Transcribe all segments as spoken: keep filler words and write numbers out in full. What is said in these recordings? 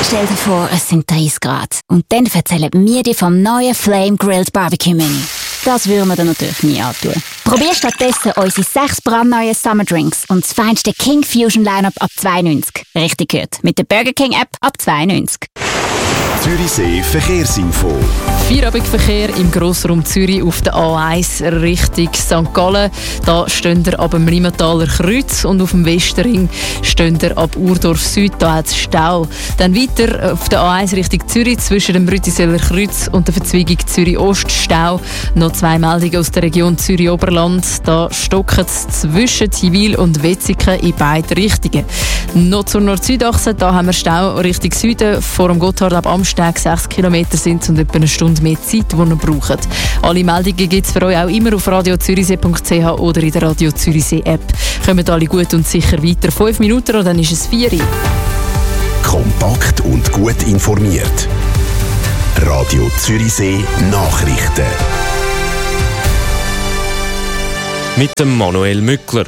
Stell dir vor, es sind dreißig Grad. Und dann erzählen wir dir vom neuen Flame Grilled Barbecue Menü. Das würden wir dir natürlich nie antun. Probier stattdessen unsere sechs brandneuen Summer Drinks und das feinste King Fusion Lineup ab zwei neunzig. Richtig gehört. Mit der Burger King App ab zwei neunzig. Zürichsee Verkehrsinfo. Feierabendverkehr im Grossraum Zürich auf der A eins Richtung Sankt Gallen. Da stehen ihr ab dem Limataler Kreuz und auf dem Westerring stehen ihr ab Urdorf Süd. Da hat es Stau. Dann weiter auf der A eins Richtung Zürich zwischen dem Rütiseler Kreuz und der Verzweigung Zürich Ost Stau. Noch zwei Meldungen aus der Region Zürich-Oberland. Da stocken es zwischen Ziwil und Wetzikon in beide Richtungen. Noch zur Nord-Süd-Achse. Da haben wir Stau Richtung Süden. Vor dem Gotthard ab Amsteg sechs Kilometer sind es und etwa eine Stunde mehr Zeit, die ihr braucht. Alle Meldungen gibt es für euch auch immer auf radio zürichsee punkt c h oder in der Radio Zürichsee App. Kommt alle gut und sicher weiter. Fünf Minuten und dann ist es vier. Kompakt und gut informiert. Radio Zürichsee Nachrichten. Mit dem Manuel Mückler.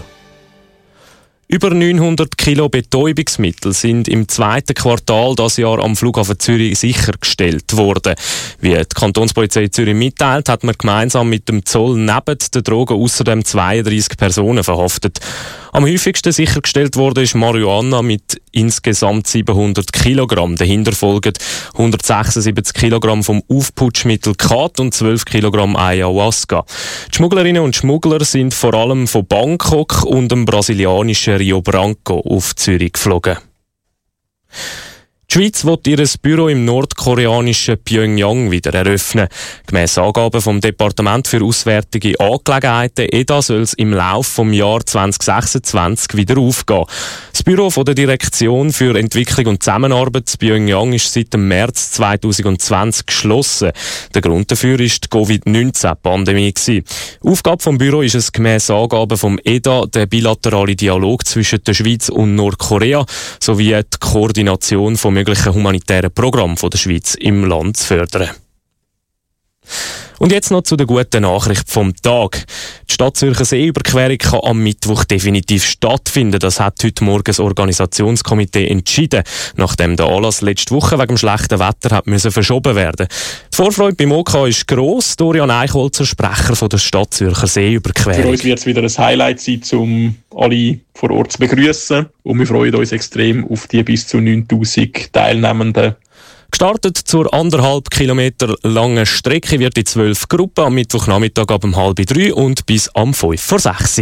Über neunhundert Kilo Betäubungsmittel sind im zweiten Quartal dieses Jahr am Flughafen Zürich sichergestellt worden. Wie die Kantonspolizei Zürich mitteilt, hat man gemeinsam mit dem Zoll neben den Drogen außerdem zweiunddreissig Personen verhaftet. Am häufigsten sichergestellt wurde ist Marihuana mit insgesamt siebenhundert Kilogramm. Dahinter folgen hundertsechsundsiebzig Kilogramm vom Aufputschmittel Khat und zwölf Kilogramm Ayahuasca. Die Schmugglerinnen und Schmuggler sind vor allem von Bangkok und dem brasilianischen Rio Branco auf Zürich geflogen. Die Schweiz will ihr Büro im nordkoreanischen Pyongyang wieder eröffnen. Gemäss Angaben vom Departement für Auswärtige Angelegenheiten E D A soll es im Laufe des Jahres zwanzig sechsundzwanzig wieder aufgehen. Das Büro von der Direktion für Entwicklung und Zusammenarbeit in Pyongyang ist seit dem März zweitausendzwanzig geschlossen. Der Grund dafür war die Covid neunzehn Pandemie. Aufgabe des Büros ist es gemäss Angaben vom E D A der bilaterale Dialog zwischen der Schweiz und Nordkorea sowie die Koordination von möglichen humanitären Programmen der Schweiz im Land zu fördern. Und jetzt noch zu der guten Nachricht vom Tag. Die Stadt-Zürcher Seeüberquerung kann am Mittwoch definitiv stattfinden. Das hat heute Morgen das Organisationskomitee entschieden, nachdem der Anlass letzte Woche wegen dem schlechten Wetter hat müssen verschoben werden. Die Vorfreude beim O K ist gross. Dorian Eichholzer, Sprecher von der Stadt-Zürcher Seeüberquerung. Für uns wird es wieder ein Highlight sein, um alle vor Ort zu begrüßen. Und wir freuen uns extrem auf die bis zu neuntausend Teilnehmenden. Gestartet zur anderthalb Kilometer langen Strecke wird die zwölf Gruppen am Mittwochnachmittag ab um halb drei und bis am fünf vor sechs.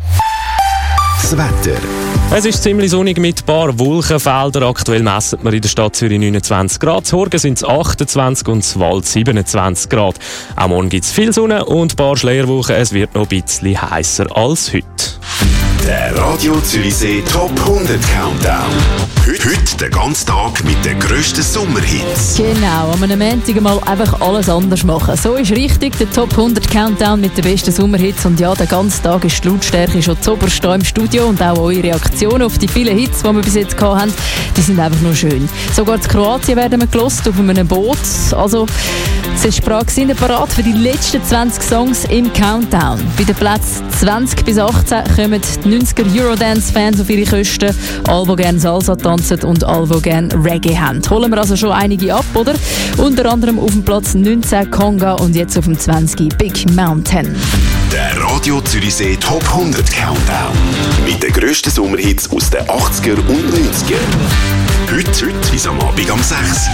Das Wetter. Es ist ziemlich sonnig mit ein paar Wolkenfeldern. Aktuell messen wir in der Stadt Zürich neunundzwanzig Grad. Morgen sind es achtundzwanzig und das Wald siebenundzwanzig Grad. Auch morgen gibt es viel Sonne und ein paar Schleierwochen. Es wird noch ein bisschen heißer als heute. Der Radio Zürichsee Top hundert Countdown. Heute, heute den ganzen Tag mit den grössten Sommerhits. Genau, an einem Montag mal einfach alles anders machen. So ist richtig, der Top hundert Countdown mit den besten Sommerhits. Und ja, den ganzen Tag ist die Lautstärke schon zuoberst hier im Studio. Und auch eure Reaktionen auf die vielen Hits, die wir bis jetzt gehabt haben, die sind einfach nur schön. Sogar in Kroatien werden wir gelost auf einem Boot. Also, die Sprache sind parat für die letzten zwanzig Songs im Countdown. Bei den Plätzen zwanzig bis achtzehn kommen die neunziger Eurodance-Fans auf ihre Kosten, alle, die gerne Salsa tanzen und alle, die gerne Reggae haben. Holen wir also schon einige ab, oder? Unter anderem auf dem Platz neunzehn Conga und jetzt auf dem zwanzig Big Mountain. Der Radio Zürichsee Top hundert Countdown. Mit den grössten Sommerhits aus den achtziger und neunziger. Heute, heute bis am Abend um sechs.